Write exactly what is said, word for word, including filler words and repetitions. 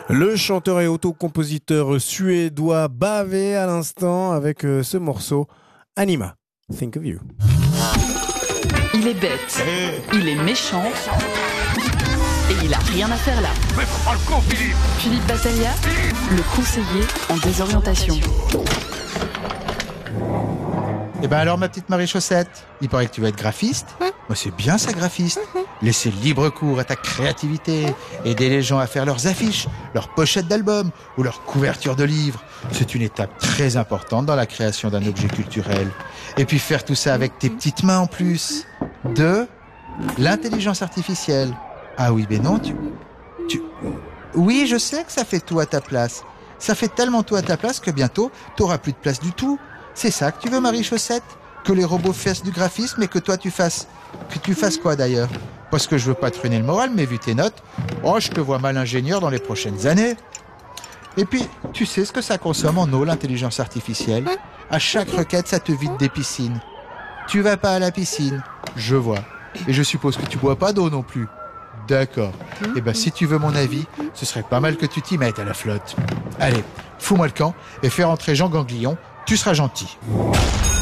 Le chanteur et autocompositeur suédois bavé à l'instant avec euh, ce morceau Anima, Think of You. Il est bête, il est méchant et il a rien à faire là. Mais faut pas le con, Philippe. Philippe Battaglia, le conseiller en désorientation. Eh ben alors ma petite Marie-Chaussette, il paraît que tu vas être graphiste. Moi c'est bien ça, graphiste. Laisser libre cours à ta créativité, aider les gens à faire leurs affiches, leurs pochettes d'albums ou leurs couvertures de livres. C'est une étape très importante dans la création d'un objet culturel. Et puis faire tout ça avec tes petites mains en plus. De l'intelligence artificielle. Ah oui, ben non, tu... tu... Oui, je sais que ça fait tout à ta place. Ça fait tellement tout à ta place que bientôt, t'auras plus de place du tout. C'est ça que tu veux, Marie-Chaussette? Que les robots fassent du graphisme et que toi tu fasses... Que tu fasses quoi d'ailleurs? Parce que je veux pas te ruiner le moral, mais vu tes notes, oh, je te vois mal ingénieur dans les prochaines années. Et puis, tu sais ce que ça consomme en eau, l'intelligence artificielle? À chaque requête, ça te vide des piscines. Tu vas pas à la piscine? Je vois. Et je suppose que tu bois pas d'eau non plus. D'accord. Eh ben, si tu veux mon avis, ce serait pas mal que tu t'y mettes à la flotte. Allez, fous-moi le camp et fais rentrer Jean Ganglion. Tu seras gentil.